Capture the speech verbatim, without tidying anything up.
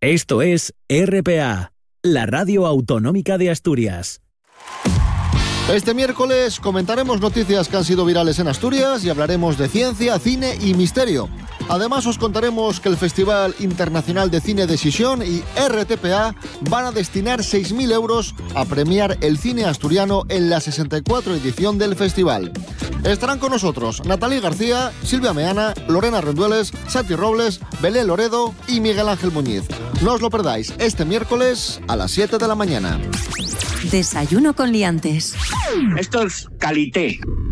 Esto es R P A, la radio autonómica de Asturias. Este miércoles comentaremos noticias que han sido virales en Asturias y hablaremos de ciencia, cine y misterio. Además os contaremos que el Festival Internacional de Cine de Xixón y R T P A van a destinar seis mil euros a premiar el cine asturiano en la sesenta y cuatro edición del festival. Estarán con nosotros Natalie García, Silvia Meana, Lorena Rendueles, Santi Robles, Belén Loredo y Miguel Ángel Muñiz. No os lo perdáis este miércoles a las siete de la mañana. Desayuno con liantes. Esto es calité.